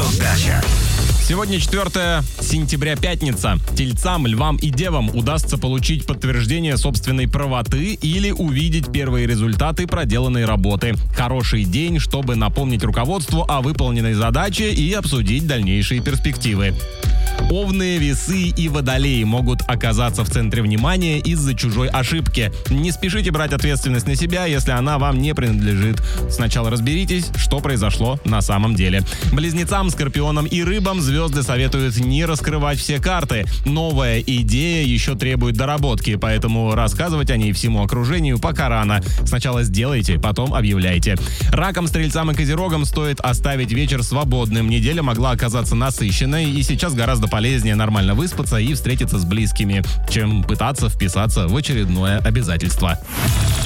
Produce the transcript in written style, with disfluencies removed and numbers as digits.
Раздача. Сегодня 4 сентября, пятница. Тельцам, львам и девам удастся получить подтверждение собственной правоты или увидеть первые результаты проделанной работы. Хороший день, чтобы напомнить руководству о выполненной задаче и обсудить дальнейшие перспективы. Овны, весы и водолеи могут оказаться в центре внимания из-за чужой ошибки. Не спешите брать ответственность на себя, если она вам не принадлежит. Сначала разберитесь, что произошло на самом деле. Близнецам, скорпионам и рыбам звезды советуют не раскрывать все карты. Новая идея еще требует доработки, поэтому рассказывать о ней всему окружению пока рано. Сначала сделайте, потом объявляйте. Ракам, стрельцам и козерогам стоит оставить вечер свободным. Неделя могла оказаться насыщенной, и сейчас гораздо полезнее нормально выспаться и встретиться с близкими, чем пытаться вписаться в очередное обязательство.